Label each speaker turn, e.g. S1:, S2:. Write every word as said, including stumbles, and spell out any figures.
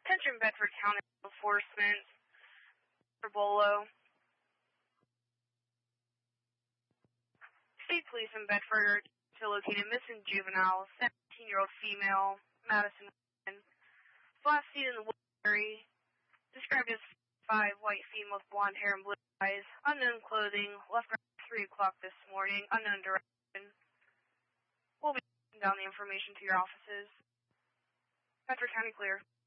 S1: Attention Bedford County Enforcement, Bolo. State Police in Bedford to locate a missing juvenile, seventeen-year-old female, Madison. Last seen in the wood area, described as five, white female with blonde hair and blue eyes, unknown clothing, left around three o'clock this morning, unknown direction. We'll be taking down the information to your offices. Bedford County clear.